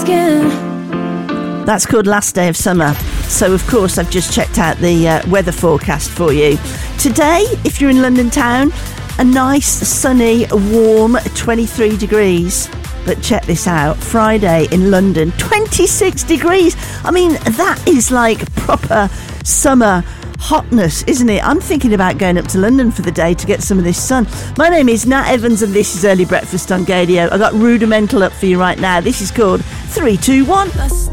again. That's called Last Day of Summer. So, of course, I've just checked out the weather forecast for you. Today, if you're in London town, a nice, sunny, warm 23 degrees. But check this out, Friday in London, 26 degrees. I mean, that is like proper summer hotness, isn't it? I'm thinking about going up to London for the day to get some of this sun. My name is Nat Evans and this is Early Breakfast on Gadio. I got Rudimental up for you right now. This is called 3, 2, 1.